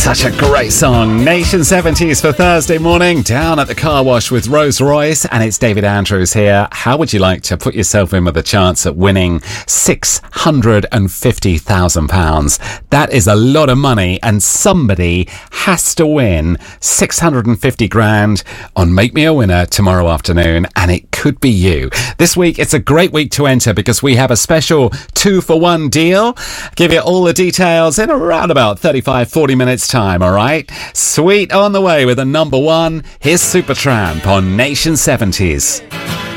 Such a great song. Nation 70s for Thursday morning, down at the car wash with Rose Royce, and it's David Andrews here. How would you like to put yourself in with a chance at winning £650,000? That is a lot of money, and somebody has to win 650 grand on Make Me a Winner tomorrow afternoon, and it could be you. This week, it's a great week to enter because we have a special 2-for-1 deal. Give you all the details in around about 35-40 minutes time, all right? Sweet on the way with a number one. Here's Supertramp on Nation 70s.